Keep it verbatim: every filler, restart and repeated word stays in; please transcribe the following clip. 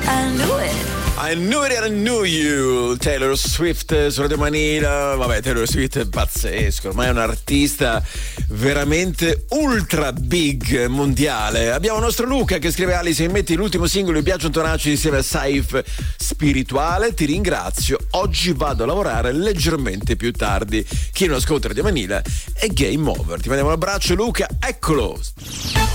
I knew it. I knew it and I knew you. Taylor Swift su Radio Manila. Vabbè, Taylor Swift è pazzesco, ormai è un artista veramente ultra big mondiale. Abbiamo il nostro Luca che scrive: Ali, se metti l'ultimo singolo di Biagio Antonacci insieme a Saif, Spirituale, ti ringrazio. Oggi vado a lavorare leggermente più tardi. Chi non ascolta Radio Manila è game over. Ti mandiamo un abbraccio, Luca. Eccolo.